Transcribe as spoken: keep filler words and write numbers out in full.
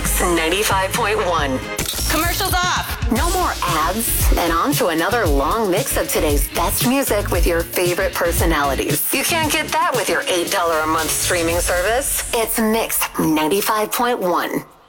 Mix ninety-five point one. Commercials off. No more ads. And on to another long mix of today's best music with your favorite personalities. You can't get that with your eight dollars a month streaming service. It's Mix ninety-five point one.